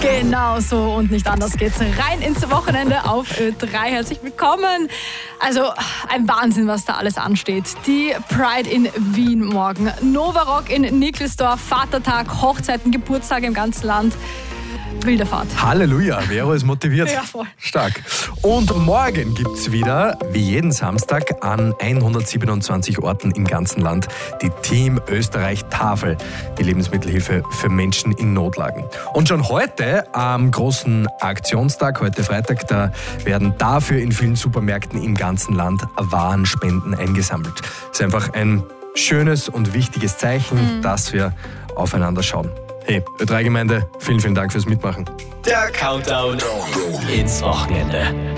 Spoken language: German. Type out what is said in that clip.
Genau so und nicht anders geht's rein ins Wochenende auf Ö3. Herzlich willkommen. Also ein Wahnsinn, was da alles ansteht. Die Pride in Wien morgen, Novarock in Nickelsdorf, Vatertag, Hochzeiten, Geburtstage im ganzen Land. Wilde Fahrt. Halleluja, Vero ist motiviert. Ja, voll. Stark. Und morgen gibt's wieder, wie jeden Samstag, an 127 Orten im ganzen Land die Team Österreich Tafel, die Lebensmittelhilfe für Menschen in Notlagen. Und schon heute, am großen Aktionstag, heute Freitag, da werden dafür in vielen Supermärkten im ganzen Land Warenspenden eingesammelt. Das ist einfach ein schönes und wichtiges Zeichen, dass wir aufeinander schauen. Hey, Ö3-Gemeinde, vielen, vielen Dank fürs Mitmachen. Der Countdown ins Wochenende.